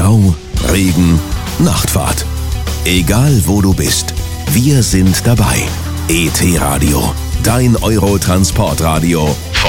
Stau, Regen, Nachtfahrt. Egal wo du bist, wir sind dabei. ET Radio, dein Euro-Transportradio